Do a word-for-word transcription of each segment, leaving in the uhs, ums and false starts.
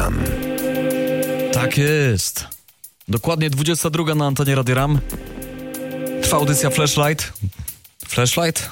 Ram. Tak jest. Dokładnie dwudziesta druga na antenie Radio Ram. Trwa audycja Flashlight. Flashlight?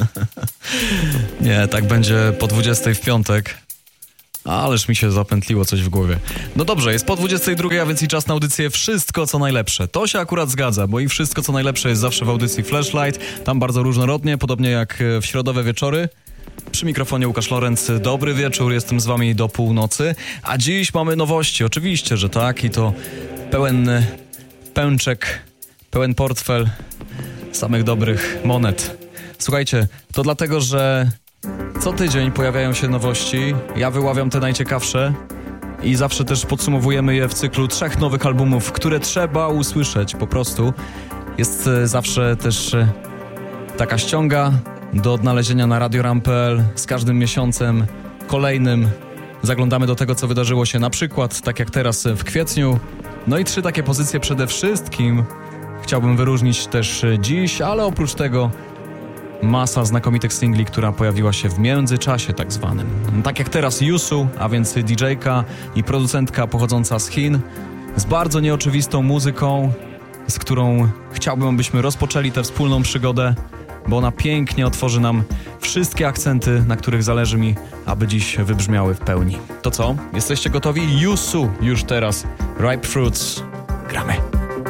Nie, tak będzie po dwudziestej w piątek. Ależ mi się zapętliło coś w głowie. No dobrze, jest po dwudziestej drugiej, a więc i czas na audycję Wszystko co najlepsze. To się akurat zgadza, bo i Wszystko co najlepsze jest zawsze w audycji Flashlight. Tam bardzo różnorodnie, podobnie jak w środowe wieczory. Przy mikrofonie Łukasz Lorenz. Dobry wieczór, jestem z wami do północy. A dziś mamy nowości, oczywiście, że tak. I to pełen pęczek, pełen portfel samych dobrych monet. Słuchajcie, to dlatego, że co tydzień pojawiają się nowości. Ja wyławiam te najciekawsze i zawsze też podsumowujemy je w cyklu trzech nowych albumów, które trzeba usłyszeć po prostu. Jest zawsze też taka ściąga do odnalezienia na radioram kropka p l. Z każdym miesiącem kolejnym zaglądamy do tego, co wydarzyło się na przykład, tak jak teraz w kwietniu. No i trzy takie pozycje przede wszystkim chciałbym wyróżnić też dziś, ale oprócz tego masa znakomitych singli, która pojawiła się w międzyczasie tak zwanym. Tak jak teraz Yusu, a więc didżejka i producentka pochodząca z Chin, z bardzo nieoczywistą muzyką, z którą chciałbym, abyśmy rozpoczęli tę wspólną przygodę, bo ona pięknie otworzy nam wszystkie akcenty, na których zależy mi, aby dziś wybrzmiały w pełni. To co? Jesteście gotowi? Yusu już teraz. Ripe Fruits. Gramy.